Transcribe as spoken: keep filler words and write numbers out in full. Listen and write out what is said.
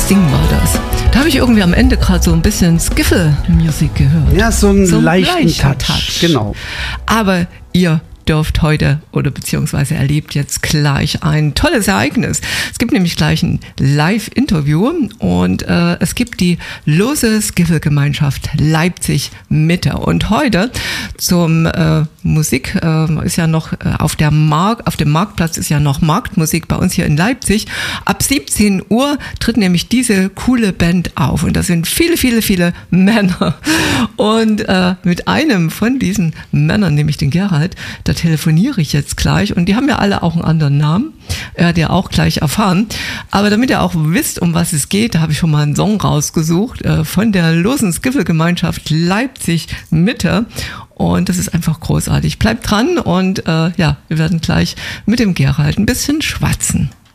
Ding war das. Da habe ich irgendwie am Ende gerade so ein bisschen Skiffle-Musik gehört. Ja, so einen so leichten, leichten Touch. Touch. Genau. Aber ihr dürft heute oder beziehungsweise erlebt jetzt gleich ein tolles Ereignis. Es gibt nämlich gleich ein Live-Interview und äh, es gibt die Lose Skiffle-Gemeinschaft Leipzig-Mitte. Und heute zum äh, Musik äh, ist ja noch äh, auf der Mark, auf dem Marktplatz ist ja noch Marktmusik bei uns hier in Leipzig. Ab siebzehn Uhr tritt nämlich diese coole Band auf und das sind viele, viele, viele Männer. Und äh, mit einem von diesen Männern, nämlich den Gerald, da telefoniere ich jetzt gleich und die haben ja alle auch einen anderen Namen, er hat ja auch gleich erfahren, aber damit ihr auch wisst, um was es geht, da habe ich schon mal einen Song rausgesucht äh, von der Losen Skiffle-Gemeinschaft Leipzig-Mitte und das ist einfach großartig. Bleibt dran und äh, ja, wir werden gleich mit dem Gerald ein bisschen schwatzen.